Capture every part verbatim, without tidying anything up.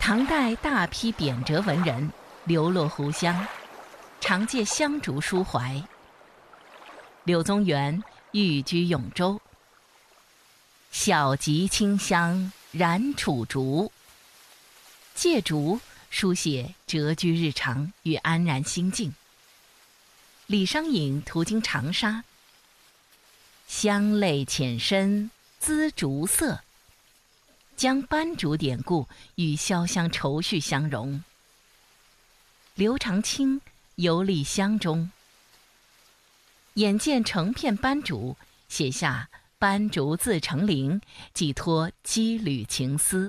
唐代大批贬谪文人流落湖湘，常借香烛抒怀。柳宗元寓居永州，小集清香燃楚竹，借竹书写谪居日常与安然心境。李商隐途经长沙，香泪浅深滋竹色，将斑竹典故与潇湘愁绪相融。刘长卿游历湘中，眼见成片斑竹，写下斑竹自成林，寄托羁旅情思。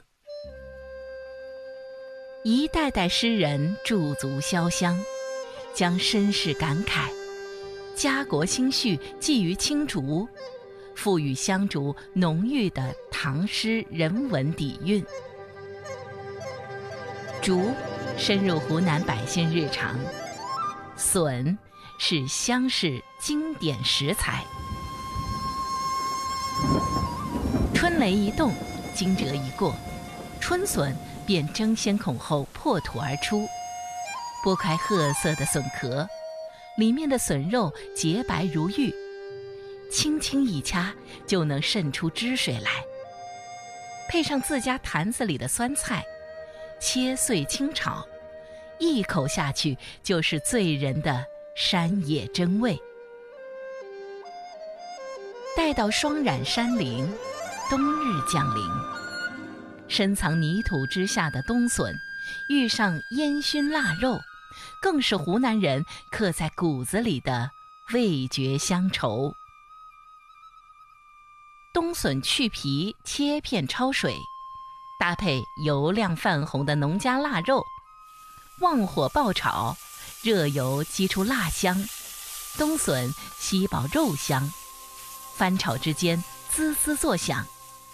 一代代诗人驻足潇湘，将身世感慨、家国心绪寄于青竹，赋予湘竹浓郁的唐诗人文底蕴。竹深入湖南百姓日常，笋是湘式经典食材。春雷一动，惊蛰一过，春笋便争先恐后破土而出。剥开褐色的笋壳，里面的笋肉洁白如玉，轻轻一掐就能渗出汁水来。配上自家坛子里的酸菜，切碎清炒，一口下去就是醉人的山野真味。待到霜染山林，冬日降临，深藏泥土之下的冬笋遇上烟熏腊肉，更是湖南人刻在骨子里的味觉乡愁。冬笋去皮切片焯水，搭配油亮泛红的农家腊肉，旺火爆炒，热油激出辣香，冬笋吸饱肉香，翻炒之间滋滋作响，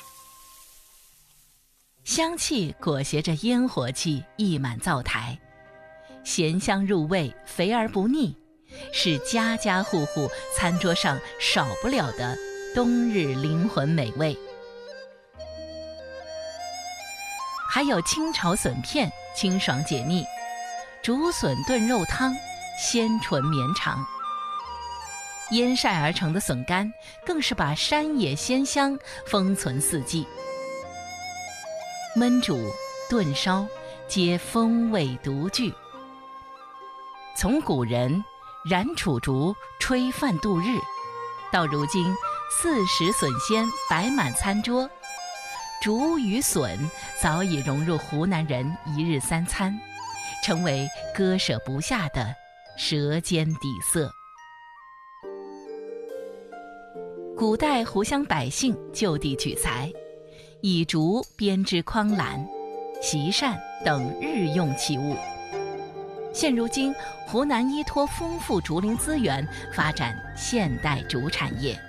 香气裹挟着烟火气溢满灶台，咸香入味，肥而不腻，是家家户户餐桌上少不了的冬日灵魂美味。还有清炒笋片，清爽解腻；竹笋炖肉汤，鲜醇绵长。腌晒而成的笋干，更是把山野鲜香封存四季。焖煮、炖烧，皆风味独具。从古人燃楚竹吹饭度日，到如今四时笋鲜摆满餐桌，竹与笋早已融入湖南人一日三餐，成为割舍不下的舌尖底色。古代湖湘百姓就地取材，以竹编织筐篮、席扇等日用器物。现如今，湖南依托丰富竹林资源，发展现代竹产业。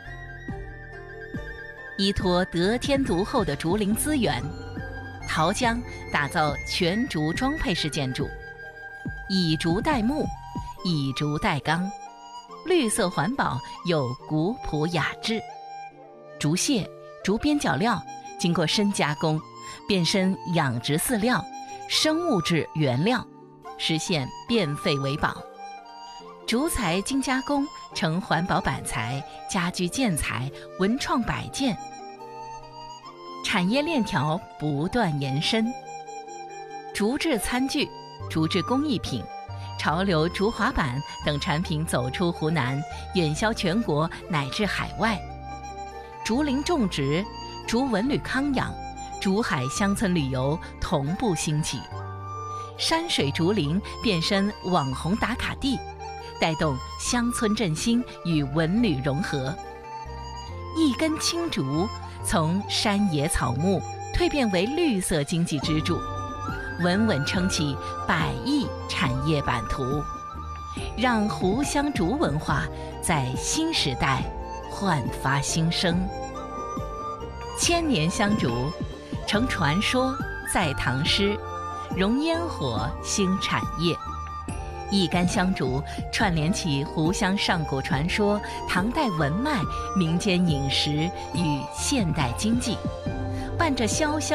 依托得天独厚的竹林资源，桃江打造全竹装配式建筑，以竹代木，以竹代钢，绿色环保又古朴雅致。竹屑、竹边角料经过深加工，变身养殖饲料、生物质原料，实现变废为宝。竹材经加工成环保板材、家居建材、文创摆件，产业链条不断延伸。竹制餐具、竹制工艺品、潮流竹滑板等产品走出湖南，远销全国乃至海外。竹林种植、竹文旅康养、竹海乡村旅游同步兴起，山水竹林变身网红打卡地，带动乡村振兴与文旅融合。一根青竹从山野草木蜕变为绿色经济支柱，稳稳撑起百亿产业版图，让湖湘竹文化在新时代焕发新生。千年香竹成传说，在唐诗，融烟火兴产业。一竿香竹串联起湖湘上古传说、唐代文脉、民间饮食与现代经济，伴着潇湘